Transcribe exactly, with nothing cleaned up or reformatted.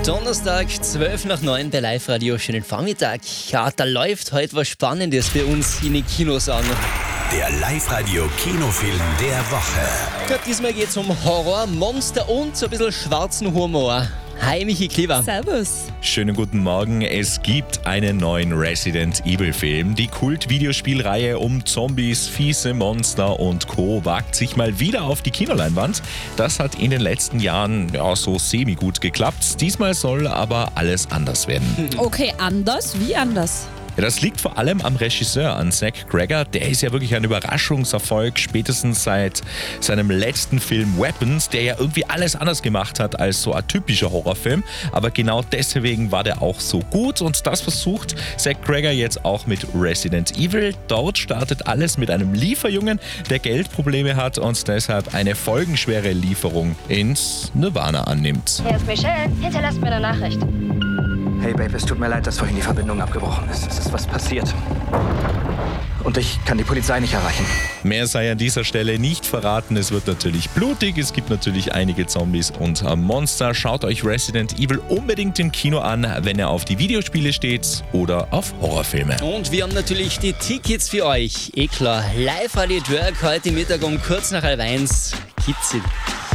Donnerstag, zwölf nach neun bei Live Radio. Schönen Vormittag. Ja, da läuft heute was Spannendes bei uns in den Kinos an. Der Live Radio Kinofilm der Woche. Ja, diesmal geht es um Horror, Monster und so ein bisschen schwarzen Humor. Hi, Michi Kleber. Servus. Schönen guten Morgen. Es gibt einen neuen Resident Evil Film. Die Kult-Videospielreihe um Zombies, fiese Monster und Co. wagt sich mal wieder auf die Kinoleinwand. Das hat in den letzten Jahren ja so semi-gut geklappt. Diesmal soll aber alles anders werden. Okay, anders? Wie anders? Ja, das liegt vor allem am Regisseur, an Zach Cregger. Der ist ja wirklich ein Überraschungserfolg, spätestens seit seinem letzten Film Weapons, der ja irgendwie alles anders gemacht hat als so ein typischer Horrorfilm. Aber genau deswegen war der auch so gut und das versucht Zach Cregger jetzt auch mit Resident Evil. Dort startet alles mit einem Lieferjungen, der Geldprobleme hat und deshalb eine folgenschwere Lieferung ins Nirvana annimmt. Hier ist Michelle. Hinterlasst mir eine Nachricht. Hey Babe, es tut mir leid, dass vorhin die Verbindung abgebrochen ist. Es ist was passiert. Und ich kann die Polizei nicht erreichen. Mehr sei an dieser Stelle nicht verraten. Es wird natürlich blutig. Es gibt natürlich einige Zombies und Monster. Schaut euch Resident Evil unbedingt im Kino an, wenn ihr auf die Videospiele steht oder auf Horrorfilme. Und wir haben natürlich die Tickets für euch. Eh klar, Live Radio Drag heute Mittag um kurz nach halb eins gibt's sie.